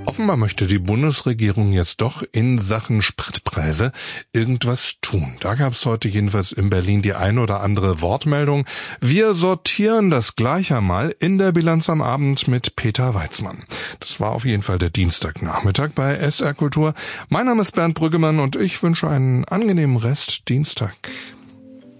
Offenbar möchte die Bundesregierung jetzt doch in Sachen Spritpreise irgendwas tun. Da gab es heute jedenfalls in Berlin die ein oder andere Wortmeldung. Wir sortieren das gleich einmal in der Bilanz am Abend mit Peter Weitzmann. Das war auf jeden Fall der Dienstagnachmittag bei SR Kultur. Mein Name ist Bernd Brüggemann und ich wünsche einen angenehmen Rest Dienstag.